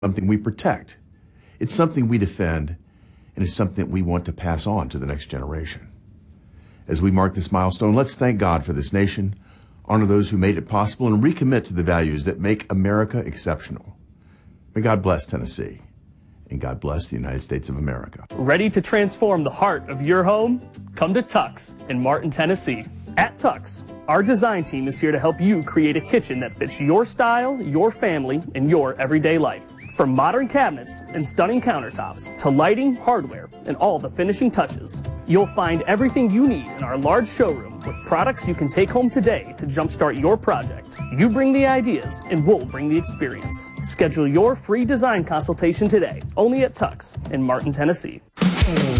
something we protect. It's something we defend, and it's something that we want to pass on to the next generation. As we mark this milestone, let's thank God for this nation, honor those who made it possible, and recommit to the values that make America exceptional. May God bless Tennessee, and God bless the United States of America. Ready to transform the heart of your home? Come to Tux in Martin, Tennessee. At Tux, our design team is here to help you create a kitchen that fits your style, your family, and your everyday life. From modern cabinets and stunning countertops to lighting, hardware, and all the finishing touches, you'll find everything you need in our large showroom with products you can take home today to jumpstart your project. You bring the ideas and we'll bring the experience. Schedule your free design consultation today, only at Tux in Martin, Tennessee.